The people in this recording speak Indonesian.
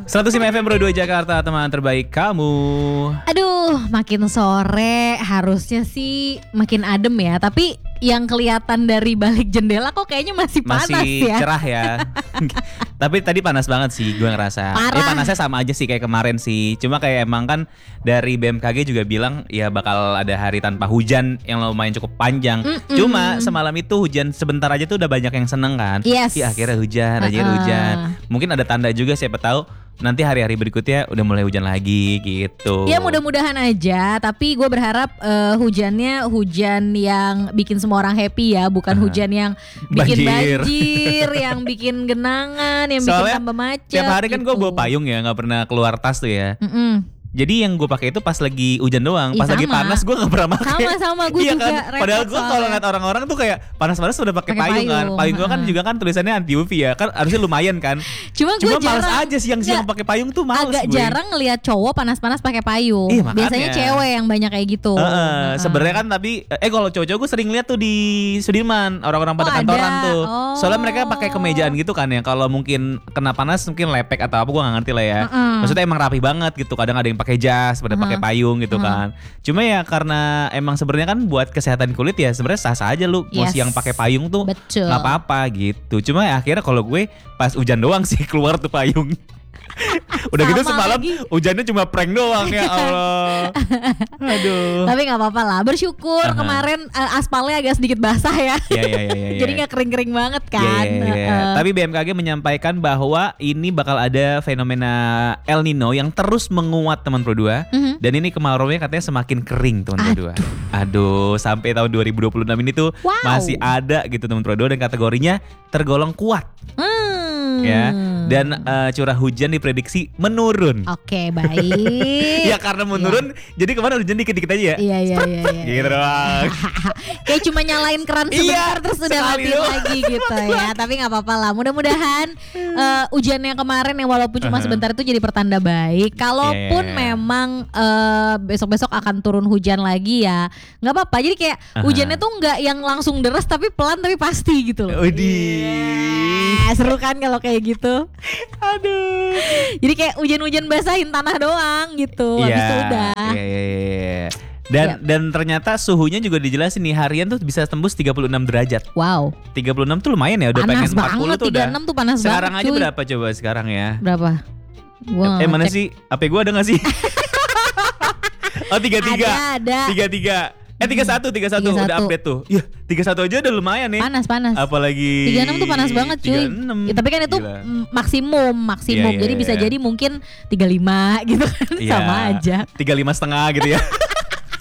105 FM Pro 2 Jakarta, teman terbaik kamu. Aduh, makin sore harusnya sih makin adem ya. Tapi yang kelihatan dari balik jendela kok kayaknya masih panas Masih ya. cerah ya. Tapi tadi panas banget sih gue ngerasa. Parah. Panasnya sama aja sih kayak kemarin sih. Cuma kayak emang kan dari BMKG juga bilang ya bakal ada hari tanpa hujan yang lumayan cukup panjang. Cuma semalam itu hujan sebentar aja tuh udah banyak yang seneng kan. Yes. Ya akhirnya hujan, hujan. Mungkin ada tanda juga siapa tahu nanti hari-hari berikutnya udah mulai hujan lagi gitu. Ya mudah-mudahan aja. Tapi gue berharap hujannya hujan yang bikin semua orang happy ya. Bukan hujan yang bikin banjir, yang bikin genangan, yang bikin tambah macet. Tiap hari kan gitu. gue bawa payung ya, nggak pernah keluar tas tuh ya. Jadi yang gue pakai itu pas lagi hujan doang. Pas lagi panas gue nggak pernah pakai. Sama gue iya juga. Kan? Padahal gue kalau ngeliat orang-orang tuh kayak panas-panas udah pakai payung kan. Payung gue kan juga kan tulisannya anti UV ya. Kan harusnya lumayan kan. Cuma males aja siang-siang pakai payung tuh males. Agak jarang ngelihat cowok panas-panas pakai payung. Biasanya cewek yang banyak kayak gitu. Sebenarnya kan tapi kalau cowok-cowok gue sering lihat tuh di Sudirman orang-orang pada kantoran tuh. Soalnya mereka pakai kemejaan gitu kan ya. Kalau mungkin kena panas mungkin lepek atau apa gue nggak ngerti lah ya. Maksudnya emang rapi banget gitu. Kadang ada yang pakai jas, pada pakai payung gitu kan. Cuma ya karena emang sebenarnya kan buat kesehatan kulit ya sebenarnya sah-sah aja lu mau siang pakai payung tuh nggak apa-apa gitu. Cuma ya akhirnya kalau gue pas hujan doang sih keluar tuh payung. Udah gitu semalam hujannya cuma prank doang ya Allah. Aduh. Tapi gak apa-apa lah. Bersyukur kemarin aspalnya agak sedikit basah ya. Iya. Jadi gak kering-kering banget kan. Tapi BMKG menyampaikan bahwa ini bakal ada fenomena El Nino yang terus menguat teman Pro 2. Dan ini kemarauannya katanya semakin kering teman Pro 2. Aduh, sampai tahun 2026 ini tuh masih ada gitu teman Pro 2 dan kategorinya tergolong kuat. Ya, dan curah hujan diprediksi menurun. Oke, baik. Ya karena menurun, jadi kemarin hujan dikit-dikit aja ya. Iya. Gitu doang. Kayak cuma nyalain keran sebentar terus udah matiin lagi gitu ya. Tapi nggak apa-apa lah. Mudah-mudahan hujan yang kemarin yang walaupun cuma sebentar itu jadi pertanda baik. Kalaupun memang besok-besok akan turun hujan lagi ya, nggak apa-apa. Jadi kayak hujannya tuh nggak yang langsung deras tapi pelan tapi pasti gitu loh. Seru kan kalau kayak gitu. Aduh. Jadi kayak hujan-hujan basahin tanah doang gitu. Habis itu udah. Iya. Dan ternyata suhunya juga dijelasin nih harian tuh bisa tembus 36 derajat. Wow. 36 tuh lumayan ya, udah panas pengen 40 banget, tuh udah. 36 tuh panas sekarang banget. Sekarang aja berapa coba sekarang ya? Berapa? Mana sih? HP gue ada gak sih? Oh 33. Ada. 33. 31 udah update tuh. Ya 31 aja udah lumayan nih. Panas. Apalagi 36 tuh panas banget cuy. Ya, tapi kan itu maksimum. Jadi bisa jadi mungkin 35 gitu kan. Sama aja. 35,5 gitu ya.